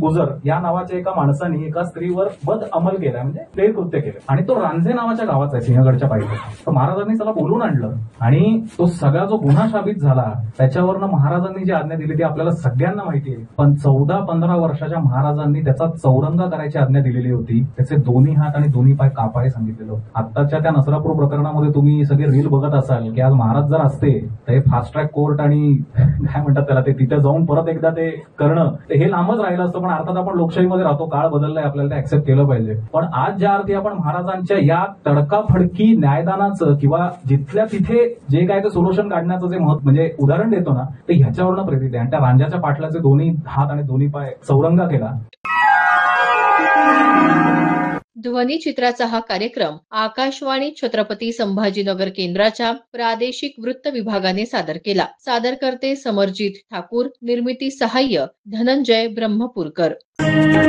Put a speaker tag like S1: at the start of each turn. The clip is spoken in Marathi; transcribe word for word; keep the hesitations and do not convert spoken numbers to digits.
S1: गुजर या नावाच्या एका माणसाने एका स्त्रीवर बद अंमल केला, म्हणजे ते कृत्य केलं, आणि तो रांझे नावाच्या गावाचा आहे, सिंहगडच्या पायथ्याशी. तर महाराजांनी त्याला बोलून आणलं आणि तो सगळा जो गुन्हा साबित झाला त्याच्यावरनं महाराजांनी जी आज्ञा दिली ती आपल्याला सगळ्यांना माहिती आहे. पण चौदा पंधरा वर्षाच्या महाराजांनी त्याचा चौरंगा करायची आज्ञा दिलेली होती. त्याचे दोन्ही हात आणि दोन्ही पाय कापाय सांगितलेलं होतं. आत्ताच्या त्या नसरापूर प्रकरणामध्ये तुम्ही सगळे रील बघत असाल की आज महाराज जर असते तर हे फास्ट ट्रॅक कोर्ट आणि काय म्हणतात त्याला ते तिथे जाऊन परत एकदा ते करणं ते हे लांबच राहिलं असतं. पण अर्थात आपण लोकशाहीमध्ये राहतो, काळ बदललाय, आपल्याला ते ऍक्सेप्ट केलं पाहिजे. पण आज ज्या अर्थी आपण महाराजांच्या या तडकाफडकी न्यायदानाचं किंवा जिथल्या तिथे जे काय ते सोल्युशन काढण्याचं जे महत्व म्हणजे उदाहरण देतो ना, ते ह्याच्यावरनं प्रेरित आहे. आणि त्या रांजाच्या पाटलाचे दोन्ही हात आणि दोन्ही पाय चौरंगा केला.
S2: ध्वनिचित्राचा हा कार्यक्रम आकाशवाणी छत्रपती संभाजीनगर केंद्राच्या प्रादेशिक वृत्त विभागाने सादर केला. सादरकर्ते समरजित ठाकूर, निर्मिती सहाय्य धनंजय ब्रह्मपुरकर.